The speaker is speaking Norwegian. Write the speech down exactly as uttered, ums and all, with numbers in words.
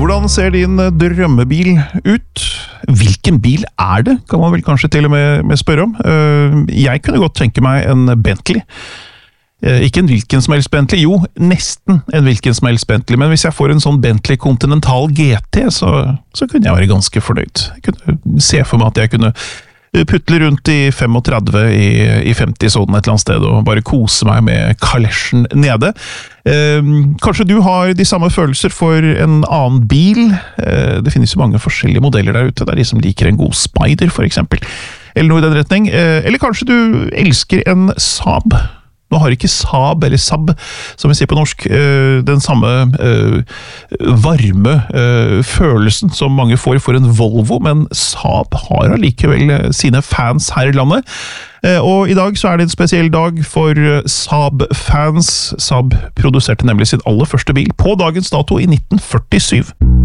Hvordan ser din drømmebil ut? Hvilken bil er det, kan man vel kanskje til og med, med spørre om. Jeg kunne godt tenke meg en Bentley. Ikke en hvilken som helst Bentley, jo, nesten en hvilken som helst Bentley, men hvis jeg får en sånn Bentley Continental G T, så, så kunne jeg være ganske fornøyd. Jeg kunne se for meg at jeg kunne putle rundt i femogtredve i, i femti-sonen et eller annet sted, og bare kose meg med kalesjen nede. Eh, kanskje du har de samme følelser for en annen bil. Eh, det finnes jo mange forskjellige modeller der ute. Det er de som liker en god Spider, for eksempel. Eller noe i den retning. Eh, eller kanskje du elsker en Saab. Nå har ikke Saab, eller Saab, som vi sier på norsk, den samme varme følelsen som mange får for en Volvo, men Saab har allikevel sine fans her i landet. Og i dag så er det en spesiell dag for Saab-fans. Saab produserte nemlig sin aller første bil på dagens dato i nitten førtisju.